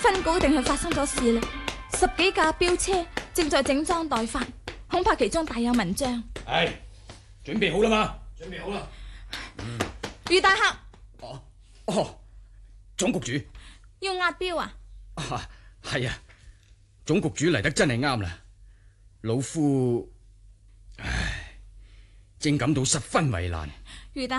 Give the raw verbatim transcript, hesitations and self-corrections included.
分局定係發生咗事啦，十幾架飆車正在整裝待發，恐怕其中大有文章。 係，準備好啦嘛？準備好啦。 余大客。 哦哦，總局主要押標啊？ 啊，係啊，總局主嚟得真係啱啦。老夫唉，正感到十分為難。 余大